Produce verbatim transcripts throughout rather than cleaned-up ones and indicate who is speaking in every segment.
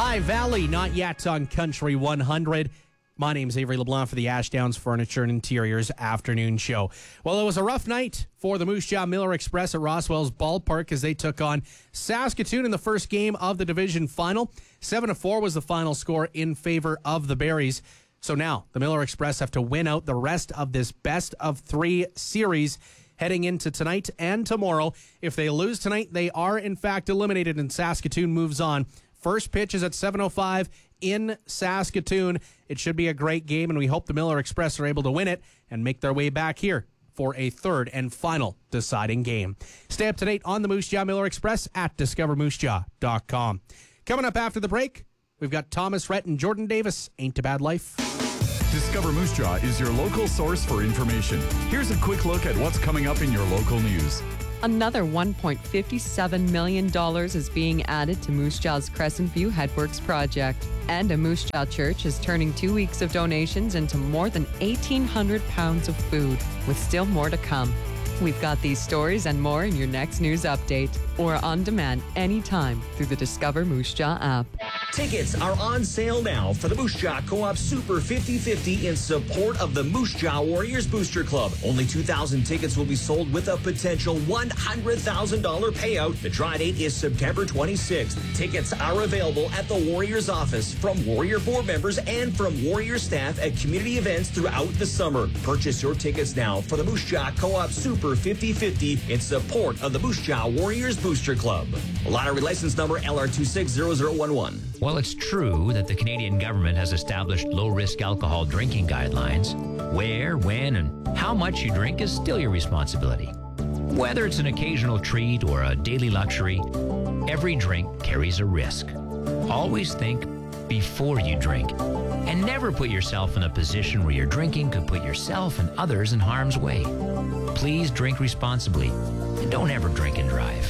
Speaker 1: High Valley, not yet on Country one hundred. My name's Avery LeBlanc for the Ashdowns Furniture and Interiors afternoon show. Well, it was a rough night for the Moose Jaw Miller Express at Roswell's Ballpark as they took on Saskatoon in the first game of the division final. seven to four was the final score in favor of the Berries. So now the Miller Express have to win out the rest of this best of three series heading into tonight and tomorrow. If they lose tonight, they are in fact eliminated and Saskatoon moves on. First pitch is at seven oh five in Saskatoon. It should be a great game, and we hope the Miller Express are able to win it and make their way back here for a third and final deciding game. Stay up to date on the Moose Jaw Miller Express at discover moose jaw dot com. Coming up after the break, we've got Thomas Rhett and Jordan Davis. Ain't a Bad Life.
Speaker 2: Discover Moose Jaw is your local source for information. Here's a quick look at what's coming up in your local news.
Speaker 3: Another one point five seven million dollars is being added to Moose Jaw's Crescent View Headworks project. And a Moose Jaw church is turning two weeks of donations into more than eighteen hundred pounds of food, with still more to come. We've got these stories and more in your next news update or on demand anytime through the Discover Moose Jaw app.
Speaker 4: Tickets are on sale now for the Moose Jaw Co-op Super fifty fifty in support of the Moose Jaw Warriors Booster Club. Only two thousand tickets will be sold with a potential one hundred thousand dollars payout. The draw date is September twenty-sixth. Tickets are available at the Warriors office from Warrior board members and from Warrior staff at community events throughout the summer. Purchase your tickets now for the Moose Jaw Co-op Super fifty fifty in support of the Moose Jaw Warriors Booster Club. Lottery license number L R two six zero zero one one.
Speaker 5: While it's true that the Canadian government has established low-risk alcohol drinking guidelines, where, when, and how much you drink is still your responsibility. Whether it's an occasional treat or a daily luxury, every drink carries a risk. Always think before you drink, and never put yourself in a position where your drinking could put yourself and others in harm's way. Please drink responsibly, and don't ever drink and drive.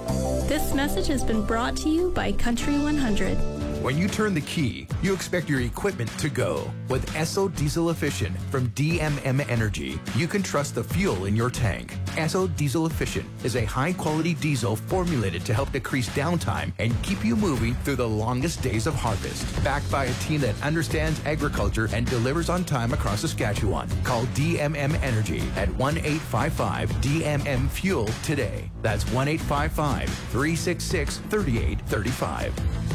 Speaker 6: This message has been brought to you by Country one hundred.
Speaker 7: When you turn the key, you expect your equipment to go. With Esso Diesel Efficient from D M M Energy, you can trust the fuel in your tank. Esso Diesel Efficient is a high-quality diesel formulated to help decrease downtime and keep you moving through the longest days of harvest. Backed by a team that understands agriculture and delivers on time across Saskatchewan. Call D M M Energy at one eight five five D M M Fuel today. That's one eight five five, three six six, three eight three five.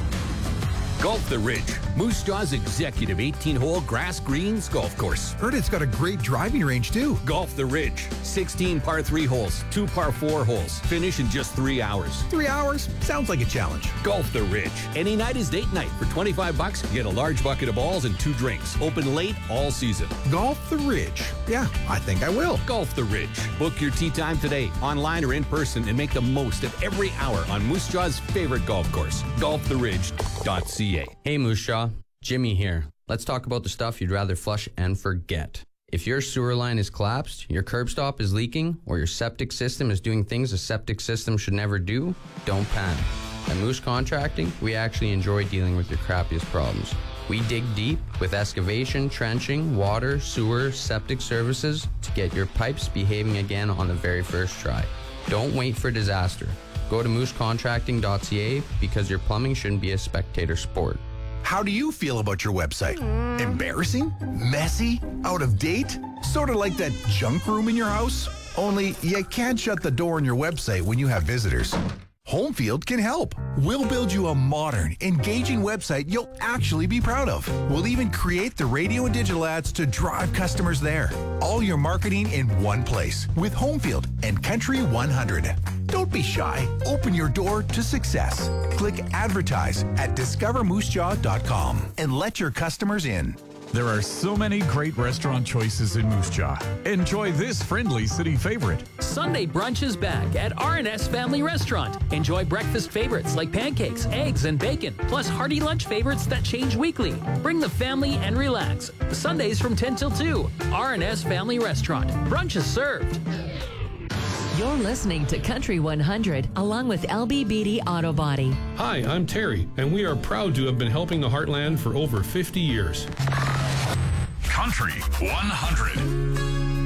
Speaker 8: Golf the Ridge, Moose Jaw's executive eighteen-hole grass greens golf course.
Speaker 9: Heard it's got a great driving range, too.
Speaker 8: Golf the Ridge, sixteen par three holes, two par four holes. Finish in just three hours.
Speaker 9: Three hours? Sounds like a challenge.
Speaker 8: Golf the Ridge. Any night is date night. For twenty-five bucks, get a large bucket of balls and two drinks. Open late all season.
Speaker 9: Golf the Ridge. Yeah, I think I will.
Speaker 8: Golf the Ridge. Book your tee time today, online or in person, and make the most of every hour on Moose Jaw's favorite golf course, golf the ridge dot c a.
Speaker 10: Hey Moose Jaw, Jimmy here. Let's talk about the stuff you'd rather flush and forget. If your sewer line is collapsed, your curb stop is leaking, or your septic system is doing things a septic system should never do, don't panic. At Moose Contracting, we actually enjoy dealing with your crappiest problems. We dig deep with excavation, trenching, water, sewer, septic services to get your pipes behaving again on the very first try. Don't wait for disaster. Go to moose contracting dot c a because your plumbing shouldn't be a spectator sport.
Speaker 9: How do you feel about your website? Embarrassing? Messy? Out of date? Sort of like that junk room in your house? Only you can't shut the door on your website when you have visitors. Homefield can help. We'll build you a modern, engaging website you'll actually be proud of. We'll even create the radio and digital ads to drive customers there. All your marketing in one place with Homefield and Country one hundred. Don't be shy. Open your door to success. Click advertise at discover moose jaw dot com and let your customers in.
Speaker 2: There are so many great restaurant choices in Moose Jaw. Enjoy this friendly city favorite.
Speaker 11: Sunday brunch is back at R and S Family Restaurant. Enjoy breakfast favorites like pancakes, eggs, and bacon, plus hearty lunch favorites that change weekly. Bring the family and relax. Sundays from ten till two. R and S Family Restaurant. Brunch is served.
Speaker 12: You're listening to Country one hundred, along with L B Beatty Auto Body.
Speaker 13: Hi, I'm Terry, and we are proud to have been helping the Heartland for over fifty years.
Speaker 2: Country one hundred.